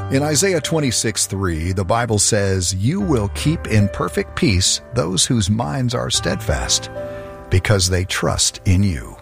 In Isaiah 26:3, the Bible says, "You will keep in perfect peace those whose minds are steadfast, because they trust in you."